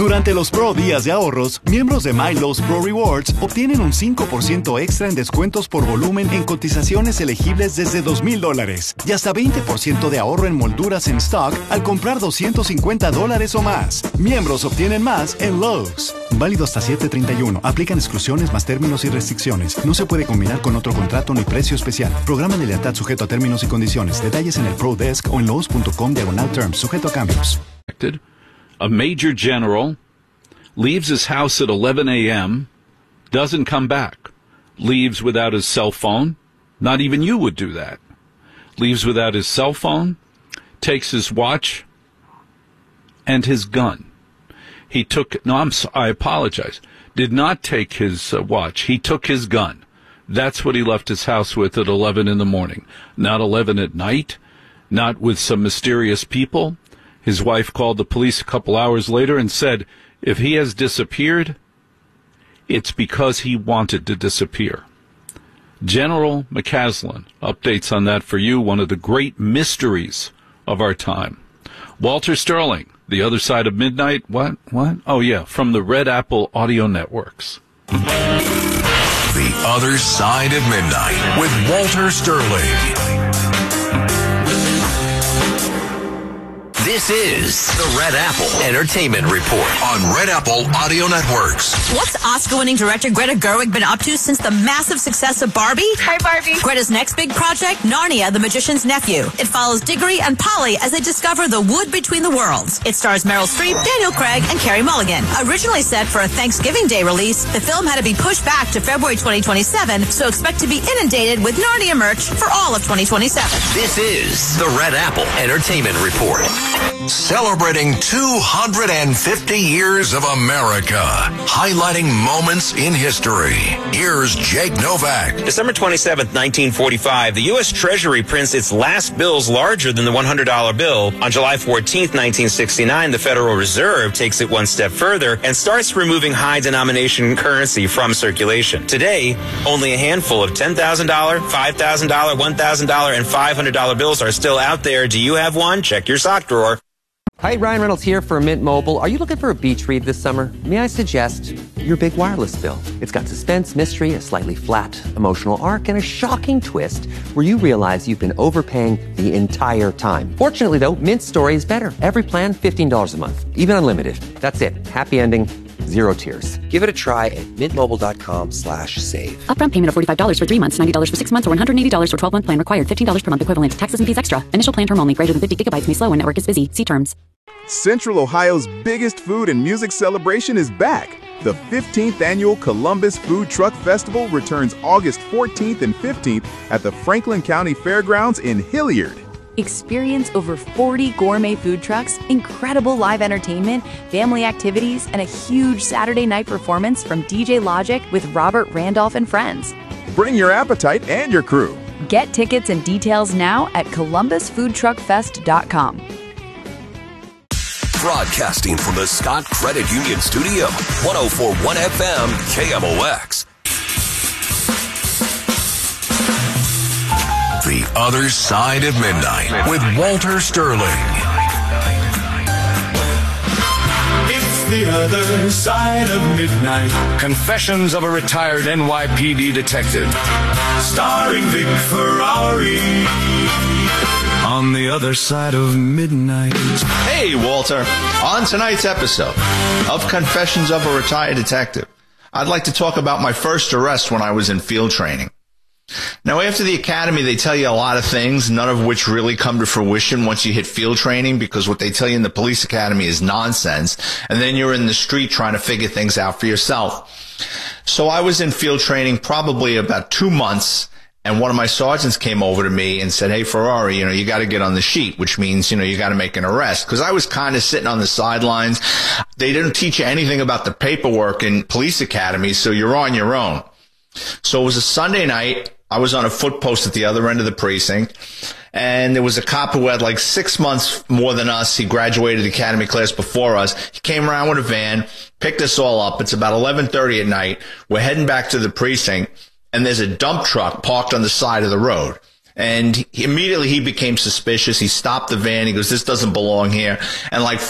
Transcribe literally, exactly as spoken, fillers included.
Durante los Pro Días de Ahorros, miembros de MyLowe's Pro Rewards obtienen un cinco por ciento extra en descuentos por volumen en cotizaciones elegibles desde dos mil dólares y hasta veinte por ciento de ahorro en molduras en stock al comprar doscientos cincuenta dólares o más. Miembros obtienen más en Lowe's. Válido hasta siete treinta y uno. Aplican exclusiones más términos y restricciones. No se puede combinar con otro contrato ni precio especial. Programa de lealtad sujeto a términos y condiciones. Detalles en el Pro Desk o en lowes punto com diagonal terms. Sujeto a cambios. A major general leaves his house at eleven a.m., doesn't come back, leaves without his cell phone. Not even you would do that. Leaves without his cell phone, takes his watch, and his gun. He took, no, I'm, I apologize, did not take his uh, watch. He took his gun. That's what he left his house with at eleven in the morning. Not eleven at night, not with some mysterious people. His wife called the police a couple hours later and said, if he has disappeared, it's because he wanted to disappear. General McCaslin, updates on that for you, one of the great mysteries of our time. Walter Sterling, The Other Side of Midnight, what, what? Oh, yeah, from the Red Apple Audio Networks. The Other Side of Midnight with Walter Sterling. This is the Red Apple Entertainment Report on Red Apple Audio Networks. What's Oscar-winning director Greta Gerwig been up to since the massive success of Barbie? Hi, Barbie. Greta's next big project, Narnia, the Magician's Nephew. It follows Diggory and Polly as they discover the wood between the worlds. It stars Meryl Streep, Daniel Craig, and Carey Mulligan. Originally set for a Thanksgiving Day release, the film had to be pushed back to February twenty twenty-seven, so expect to be inundated with Narnia merch for all of twenty twenty-seven. This is the Red Apple Entertainment Report. Celebrating two hundred fifty years of America, highlighting moments in history. Here's Jake Novak. December twenty-seventh, nineteen forty-five, the U S Treasury prints its last bills larger than the one hundred dollar bill. On July fourteenth, nineteen sixty-nine, the Federal Reserve takes it one step further and starts removing high-denomination currency from circulation. Today, only a handful of ten thousand dollars, five thousand dollars, one thousand dollars, and five hundred dollar bills are still out there. Do you have one? Check your sock drawer. Hi, Ryan Reynolds here for Mint Mobile. Are you looking for a beach read this summer? May I suggest your big wireless bill? It's got suspense, mystery, a slightly flat emotional arc, and a shocking twist where you realize you've been overpaying the entire time. Fortunately, though, Mint's story is better. Every plan, fifteen dollars a month, even unlimited. That's it. Happy ending, zero tears. Give it a try at mintmobile.com slash save. Upfront payment of forty-five dollars for three months, ninety dollars for six months, or one hundred eighty dollars for twelve-month plan required. fifteen dollars per month equivalent. Taxes and fees extra. Initial plan term only. Greater than fifty gigabytes may slow when network is busy. See terms. Central Ohio's biggest food and music celebration is back. The fifteenth Annual Columbus Food Truck Festival returns August fourteenth and fifteenth at the Franklin County Fairgrounds in Hilliard. Experience over forty gourmet food trucks, incredible live entertainment, family activities, and a huge Saturday night performance from D J Logic with Robert Randolph and friends. Bring your appetite and your crew. Get tickets and details now at columbus food truck fest dot com. Broadcasting from the Scott Credit Union Studio, one oh four point one F M K M O X. The Other Side of Midnight with Walter Sterling. It's the Other Side of Midnight. Confessions of a retired N Y P D detective. Starring Vic Ferrari. On the Other Side of Midnight. Hey, Walter. On tonight's episode of Confessions of a Retired Detective, I'd like to talk about my first arrest when I was in field training. Now, after the academy, they tell you a lot of things, none of which really come to fruition once you hit field training, because what they tell you in the police academy is nonsense, and then you're in the street trying to figure things out for yourself. So I was in field training probably about two months, and one of my sergeants came over to me and said, hey, Ferrari, you know, you got to get on the sheet, which means, you know, you got to make an arrest. Because I was kind of sitting on the sidelines. They didn't teach you anything about the paperwork in police academy, so you're on your own. So it was a Sunday night. I was on a foot post at the other end of the precinct, and there was a cop who had like six months more than us. He graduated the academy class before us. He came around with a van, picked us all up. It's about eleven thirty at night. We're heading back to the precinct, and there's a dump truck parked on the side of the road. And he, immediately he became suspicious. He stopped the van. He goes, this doesn't belong here. And like